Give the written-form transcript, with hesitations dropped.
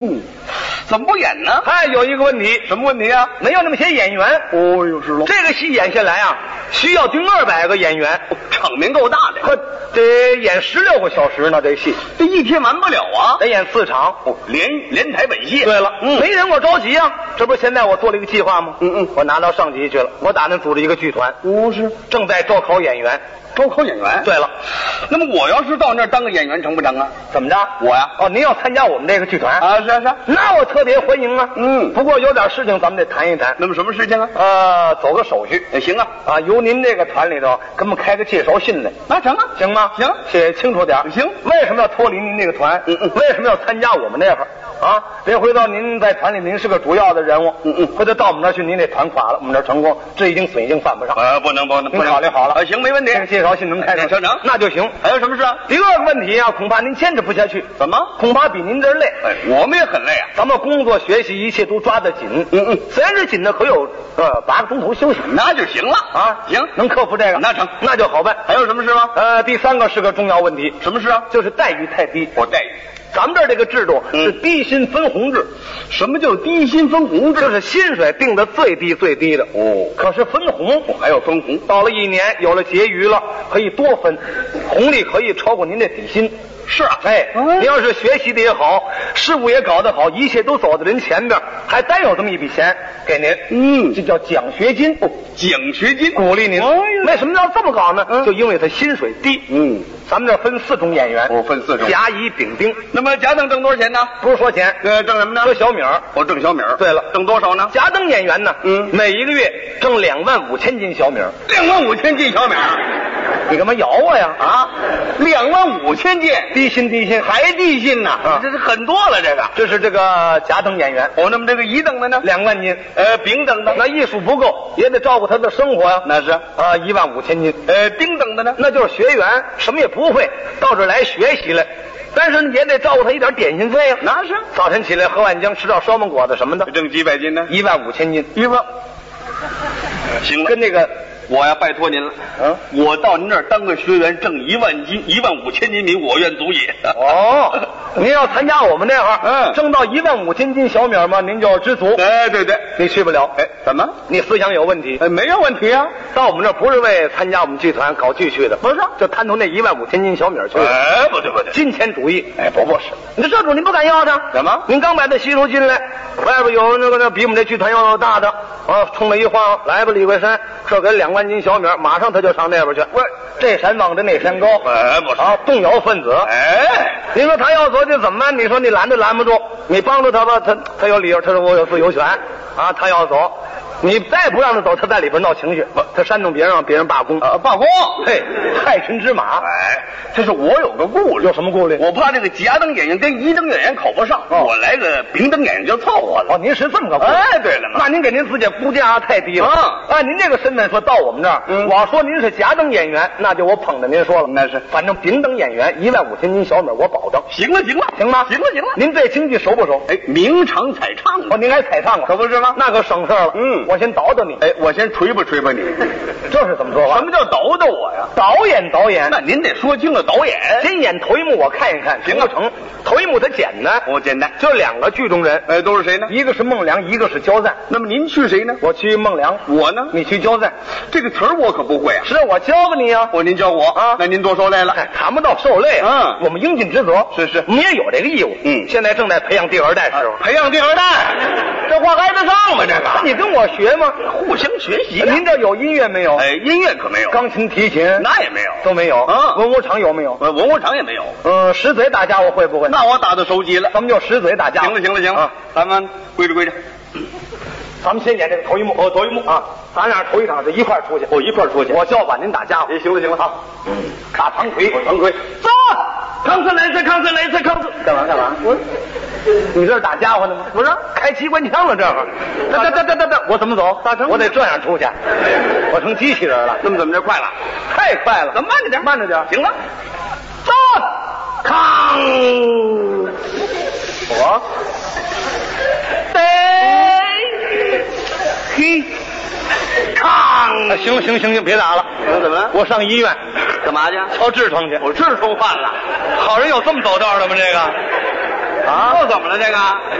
怎么不演呢？ 还有一个问题， 什么问题啊？ 没有那么些演员。 哦呦，是喽。 这个戏演下来啊，需要顶200个演员， 场面够大的， 可得演16个小时呢。这戏这一天完不了啊， 得演4场。 连台本戏。 对了，没人我着急啊，这不是现在我做了一个计划吗？我拿到上级去了，我打算组织一个剧团。 是正在招考演员。 招考演员。 对了， 那么我要是到那儿当个演员成不成啊？ 怎么着？ 我呀， 您要参加我们这个剧团啊？是， 那我特别欢迎啊。不过有点事情咱们得谈一谈。 那么什么事情啊？ 走个手续也行啊。 由您这个团里头给我们开个介绍信来。 那成啊， 行吗？ 行， 写清楚点。 行。 为什么要脱离您这个团？为什么要参加我们这块啊？别回头您在团里您是个主要的人物。回头到我们那儿去，您这团垮了，我们这儿成功，这已经损性犯不上。 不能， 您考虑好了。 行，没问题。 这个介绍信能开成，那就行。 还有什么事啊？ 第2个问题啊，恐怕您坚持不下去。 怎么？ 恐怕比您这儿累。 我们也很累啊。 咱们工作学习一切都抓得紧。虽然是紧的，可有8个钟头休息， 那就行了啊。行， 能克服这个， 那成， 那就好办。 还有什么事吗？ 第3个是个重要问题。 什么事啊？ 就是待遇太低。 待遇。 咱们这儿这个制度是低薪分红制。 什么叫低薪分红制？ 就是薪水定的最低的。可是分红还要分红。 到了1年有了结余了，可以多分，红利可以超过您的底薪。 是啊， 您要是学习的也好，事务也搞得好，一切都走在人前边，还单有这么一笔钱给您。这叫奖学金。 奖学金鼓励您。为什么要这么搞呢？就因为他薪水低。咱们这分4种演员。 分4种。 甲、乙、丙、丁。 那么甲等挣多少钱呢？ 不是说钱， 挣什么呢？ 说小米儿。 挣小米儿。 对了， 挣多少呢？ 甲等演员呢？每一个月挣25000斤小米儿。 25000斤小米儿。 你干嘛咬我呀 ？25000斤， 低薪， 还低薪呢？这是很多了，这个。 这是这个甲等演员。 那么这个乙等的呢 ？2万斤。 丙等的那艺术不够，也得照顾他的生活呀。 那是 15000斤。 丁等的呢？ 那就是学员，什么也不会，到这儿来学习来。但是也得照顾他一点点心费呀。 那是。 早晨起来喝碗浆，吃点烧饼果子什么的。 挣几百斤呢 ？15000斤。 行了， 跟那个。 我呀，拜托您了。我到您那儿当个学员，挣1万斤，15000斤米，我愿足矣。 您要参加我们那会儿，挣到15000斤小米吗？您就知足。 对， 你去不了。 怎么？ 你思想有问题？ 没有问题啊。 到我们这不是为参加我们剧团搞剧去的， 不是， 就贪图那15000斤小米去的。 不对， 金钱主义。 不是。 你这主您不敢要他？ 怎么？ 您刚买的洗手进来，外边有那个比我们这剧团要大的，冲了一晃，来吧，李桂山，这给2万斤小米，马上他就上那边去。这山望着那山高。 不是。 动摇分子。你说他要走就怎么办？你说你拦不住，你帮助他吧，他有理由，他说我有自由权啊，他要走。你再不让他走，他在里边闹情绪，他煽动别人，让别人罢工。 罢工， 害群之马。 这是我有个顾虑。 有什么顾虑？ 我怕这个甲等演员跟乙等演员考不上，我来个丙等演员就凑合了。 您是这么个顾虑。 对了嘛， 那您给您自己估价太低了。按您这个身份说到我们这儿，我要说您是甲等演员，那就我捧着您说了。 那是， 反正丙等演员15000斤小米，我保证。 行了， 行吗？ 行了。 您对京剧熟不熟？ 明场彩唱。 您还彩唱啊？ 可不是吗？ 那可省事了。我先叨叨你。 我先捶吧你。 这是怎么说话？ 什么叫叨叨我呀？ 导演。 那您得说清了导演。 先演头一幕，我看一看，行不成？头一幕它简单。 简单。 就2个剧中人。 都是谁呢？ 一个是孟良，一个是焦赞。 那么您去谁呢？ 我去孟良。 我呢？ 你去焦赞。 这个词儿我可不会啊。 是我教给你啊。 您教我啊？那您多受累了。 谈不到受累。我们应尽职责。 是。 你也有这个义务。现在正在培养第2代时候。 培养第2代，这话挨得上吗？这个。 你跟我学吗？ 互相学习。 您这有音乐没有？ 音乐可没有。 钢琴、提琴那也没有， 都没有。文武场有没有？ 文武场也没有。 石嘴打架我会不会？ 那我打到手机了。 咱们就石嘴打架。 行了，咱们归着。 咱们先演这个头一幕。头一幕啊，咱俩头一场是一块出去。 一块出去。 我叫板，您打家伙。 行了啊。 打长腿。走。康斯雷斯。干嘛？你这是打家伙呢吗？不是，开机关枪了这会儿。等，我怎么走？我得这样出去。我成机器人了。 怎么这快了？ 太快了。 咱慢着点。 行了。走。康。我。嘿。康。行，别打了。 怎么了？ 我上医院。 干嘛去？ 瞧痔疮去。 我痔疮犯了。 好人有这么走道的吗？这个。 又怎么了？这个。